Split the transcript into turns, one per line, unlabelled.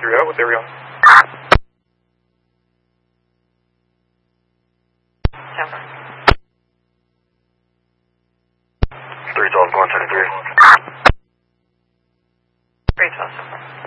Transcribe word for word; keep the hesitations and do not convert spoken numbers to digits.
Three out, there we go.
Temper.
Three twelve, going twenty-three.
Three twelve, Temper.